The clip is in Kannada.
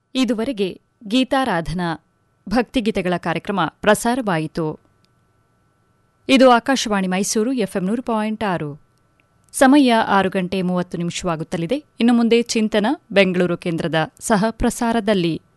ಇದುವರೆಗೆ ಗೀತಾರಾಧನಾ ಭಕ್ತಿಗೀತೆಗಳ ಕಾರ್ಯಕ್ರಮ ಪ್ರಸಾರವಾಯಿತು. ಇದು ಆಕಾಶವಾಣಿ ಮೈಸೂರು ಎಫ್ಎಂ 100.6. ಸಮಯ 6:30 ಇನ್ನು ಮುಂದೆ ಚಿಂತನ ಬೆಂಗಳೂರು ಕೇಂದ್ರದ ಸಹ ಪ್ರಸಾರದಲ್ಲಿ.